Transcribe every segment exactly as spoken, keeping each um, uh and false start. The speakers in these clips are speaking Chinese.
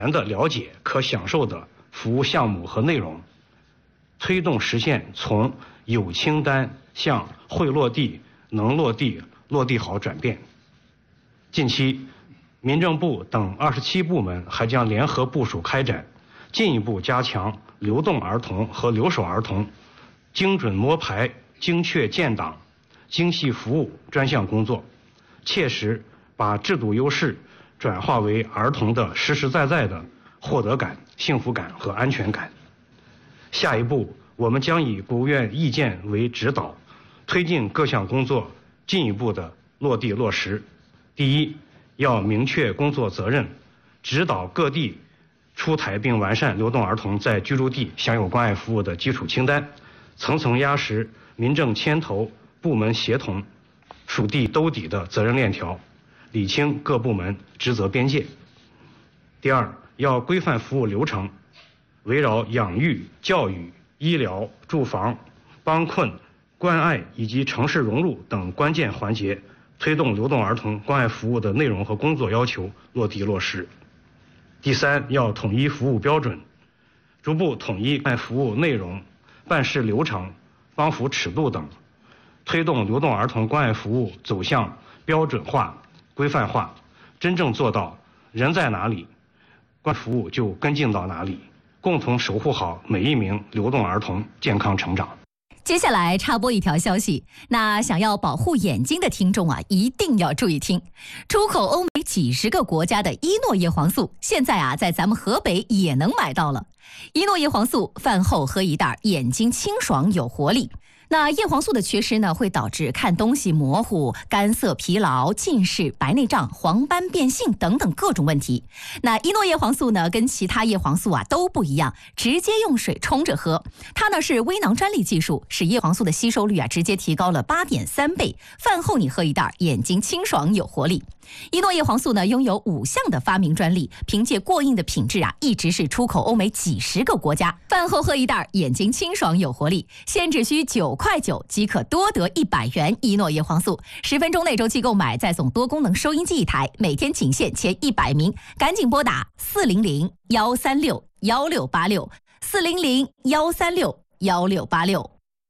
的了解可享受的服务项目和内容，推动实现从有清单向会落地、能落地、落地好转变。近期，民政部等二十七部门还将联合部署开展，进一步加强流动儿童和留守儿童精准摸排、精确建档、精细服务专项工作，切实把制度优势转化为儿童的实实在在的获得感、幸福感和安全感。下一步，我们将以国务院意见为指导，推进各项工作进一步的落地落实。第一，要明确工作责任，指导各地出台并完善流动儿童在居住地享有关爱服务的基础清单，层层压实民政牵头、部门协同、属地兜底的责任链条，理清各部门职责边界。第二，要规范服务流程，围绕养育、教育、医疗、住房、帮困、关爱以及城市融入等关键环节，推动流动儿童关爱服务的内容和工作要求落地落实。第三，要统一服务标准，逐步统一关爱服务内容、办事流程、帮扶尺度等，推动流动儿童关爱服务走向标准化、规范化，真正做到人在哪里，关爱服务就跟进到哪里，共同守护好每一名流动儿童健康成长。 接下来插播一条消息，那想要保护眼睛的听众啊，一定要注意听。出口欧美几十个国家的伊诺叶黄素，现在啊，在咱们河北也能买到了。伊诺叶黄素饭后喝一袋，眼睛清爽有活力。那叶黄素的缺失呢，会导致看东西模糊、干涩、疲劳、近视、白内障、黄斑变性等等各种问题。那伊诺叶黄素呢，跟其他叶黄素啊都不一样，直接用水冲着喝。它呢是微囊专利技术，使叶黄素的吸收率啊直接提高了八点三倍。饭后你喝一袋，眼睛清爽有活力。伊诺叶黄素呢拥有五项的发明专利，凭借过硬的品质啊，一直是出口欧美几十个国家。饭后喝一袋，眼睛清爽有活力，现只需九块九即可多得一百元伊诺叶黄素。十分钟内周期购买，再送多功能收音机一台，每天仅限前一百名，赶紧拨打四零零幺三六幺六八六四零零幺三六幺六八六。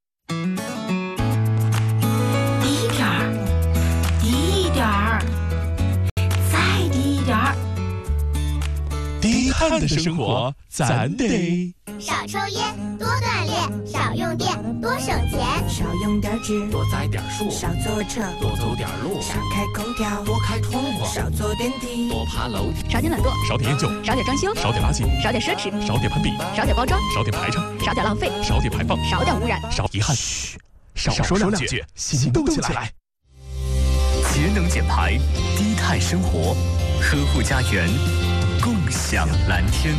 低点儿，低一点儿，再低一点儿。 低碳的生活，咱得少抽烟，多锻炼，少用电，多省钱， 少用点纸， 多栽点树， 少坐车， 多走点路， 少开空调， 多开窗户， 少坐电梯， 多爬楼梯， 少点懒惰， 少点厌旧， 少点装修， 少点垃圾， 少点奢侈， 少点攀比， 少点包装， 少点排场， 少点浪费， 少点排放， 少点污染， 少遗憾。嘘，少说两句，行动起来。 节能减排，低碳生活，呵护家园，共享蓝天。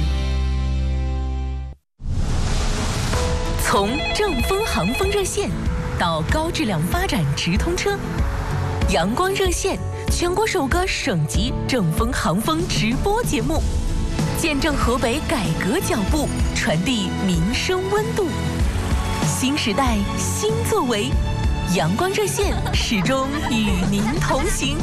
从正风航风热线到高质量发展直通车，阳光热线全国首个省级正风航风直播节目，见证河北改革脚步，传递民生温度。新时代新作为，阳光热线始终与您同行。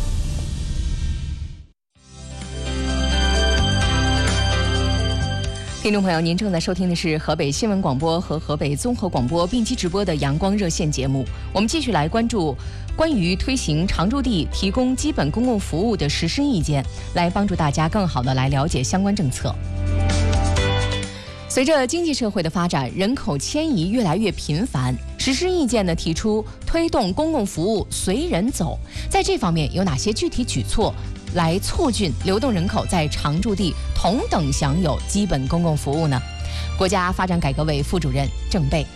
听众朋友，您正在收听的是河北新闻广播和河北综合广播并机直播的阳光热线节目。我们继续来关注关于推行常住地提供基本公共服务的实施意见，来帮助大家更好地来了解相关政策。随着经济社会的发展，人口迁移越来越频繁，实施意见呢提出推动公共服务随人走，在这方面有哪些具体举措来促进流动人口在常住地同等享有基本公共服务呢？国家发展改革委副主任郑贝。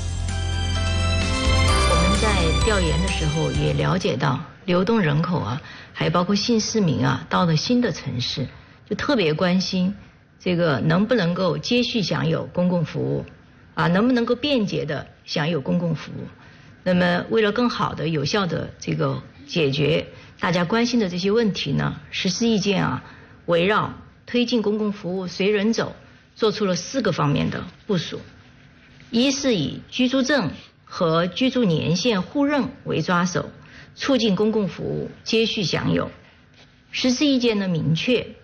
我们在调研的时候也了解到，流动人口啊，还包括新市民啊，到了新的城市，就特别关心这个能不能够接续享有公共服务，啊，能不能够便捷的享有公共服务。那么，为了更好的、有效的这个解决大家关心的这些问题呢，实施意见啊，围绕推进公共服务随人走，做出了四个方面的部署。一是以居住证和居住年限互认为抓手，促进公共服务接续享有。实施意见呢明确，